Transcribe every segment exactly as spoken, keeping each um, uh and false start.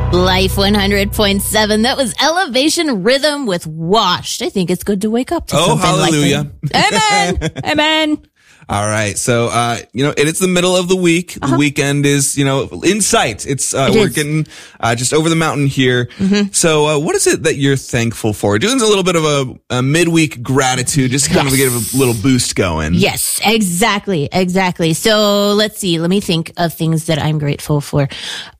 Life one hundred point seven. That was Elevation Rhythm with Washed. I think it's good to wake up to oh, something hallelujah. like that. Amen. Amen. All right. So, uh, you know, it is the middle of the week. Uh-huh. The weekend is, you know, in sight. It's, uh, It we're is. getting, uh, just over the mountain here. Mm-hmm. So, uh, what is it that you're thankful for? Doing a little bit of a, a midweek gratitude, just kind Yes. of get a little boost going. Yes, exactly. Exactly. So let's see. Let me think of things that I'm grateful for.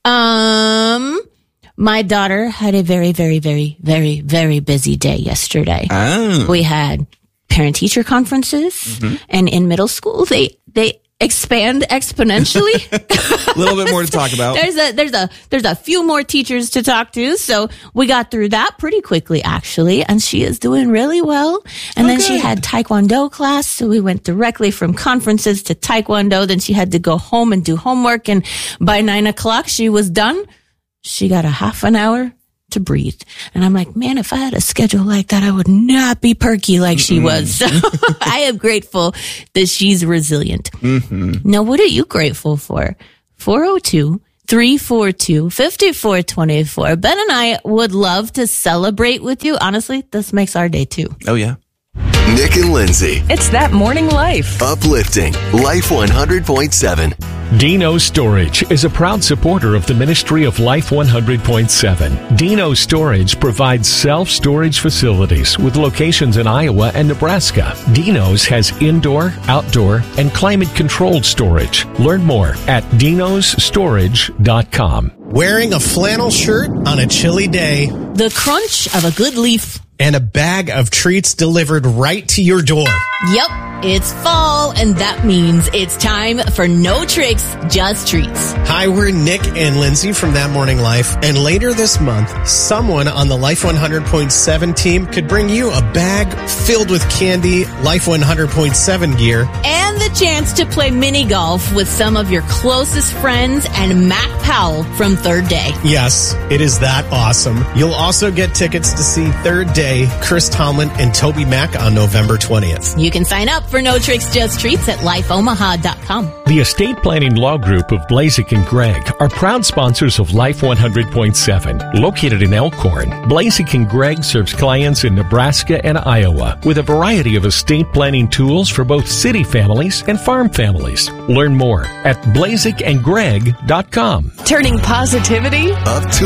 Um, my daughter had a very, very, very, very, very busy day yesterday. Oh. We had parent-teacher conferences, Mm-hmm. and in middle school, they they expand exponentially. A little bit more to talk about. There's a there's a there's a few more teachers to talk to, so we got through that pretty quickly, actually, and she is doing really well. And Oh, then she good. had Taekwondo class, so we went directly from conferences to Taekwondo. Then she had to go home and do homework, and by nine o'clock she was done. She got a half an hour to breathe. And I'm like, man, if I had a schedule like that, I would not be perky like she was. So I am grateful that she's resilient. Mm-hmm. Now, what are you grateful for? four oh two, three four two, five four two four. Ben and I would love to celebrate with you. Honestly, this makes our day too. Oh, yeah. Nick and Lindsay. It's that morning life. Uplifting Life one hundred point seven. Dino Storage is a proud supporter of the Ministry of Life one hundred point seven. Dino Storage provides self-storage facilities with locations in Iowa and Nebraska. Dino's has indoor, outdoor, and climate-controlled storage. Learn more at dinos storage dot com. Wearing a flannel shirt on a chilly day The crunch of a good leaf. and a bag of treats delivered right to your door. Yep, it's fall, and that means it's time for No Tricks, Just Treats. Hi, we're Nick and Lindsay from That Morning Life, and later this month, someone on the Life one hundred point seven team could bring you a bag filled with candy, Life one hundred point seven gear. And the chance to play mini golf with some of your closest friends and Mac Powell from Third Day. Yes, it is that awesome. You'll also get tickets to see Third Day, Chris Tomlin, and Toby Mac on November twentieth. You can sign up for No Tricks, Just Treats at life omaha dot com. The Estate Planning Law Group of Blazik and Gregg are proud sponsors of Life one hundred point seven. Located in Elkhorn, Blazik and Gregg serves clients in Nebraska and Iowa with a variety of estate planning tools for both city families and farm families. Learn more at blazik and gregg dot com. Turning positivity Up to